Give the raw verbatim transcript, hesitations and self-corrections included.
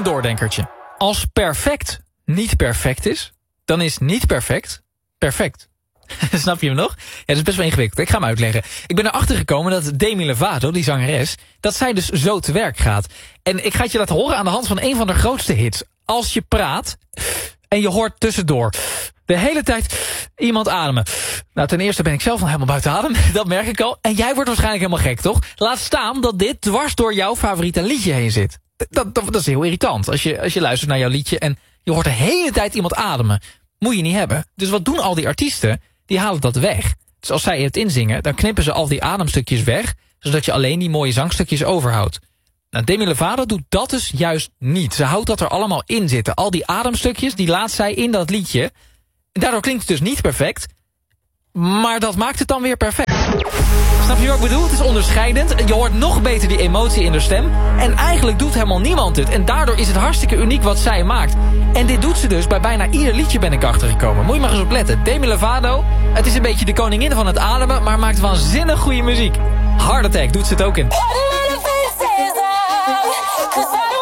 doordenkertje. Als perfect niet perfect is, dan is niet perfect perfect. Snap je hem nog? Ja, dat is best wel ingewikkeld. Ik ga hem uitleggen. Ik ben erachter gekomen dat Demi Lovato, die zangeres, dat zij dus zo te werk gaat. En ik ga het je laten horen aan de hand van een van de grootste hits. Als je praat en je hoort tussendoor de hele tijd iemand ademen. Nou, ten eerste ben ik zelf nog helemaal buiten adem. Dat merk ik al. En jij wordt waarschijnlijk helemaal gek, toch? Laat staan dat dit dwars door jouw favoriete liedje heen zit. Dat, dat, dat is heel irritant. Als je, als je luistert naar jouw liedje en je hoort de hele tijd iemand ademen. Moet je niet hebben. Dus wat doen al die artiesten? Die halen dat weg. Dus als zij het inzingen, dan knippen ze al die ademstukjes weg, zodat je alleen die mooie zangstukjes overhoudt. Nou, Demi Lovato doet dat dus juist niet. Ze houdt dat er allemaal in zitten. Al die ademstukjes, die laat zij in dat liedje. En daardoor klinkt het dus niet perfect. Maar dat maakt het dan weer perfect. Snap je wat ik bedoel? Het is onderscheidend. Je hoort nog beter die emotie in de stem. En eigenlijk doet helemaal niemand het. En daardoor is het hartstikke uniek wat zij maakt. En dit doet ze dus bij bijna ieder liedje, ben ik achtergekomen. Moet je maar eens op letten. Demi Lovato, het is een beetje de koningin van het ademen, maar maakt waanzinnig goede muziek. Heart Attack doet ze het ook in.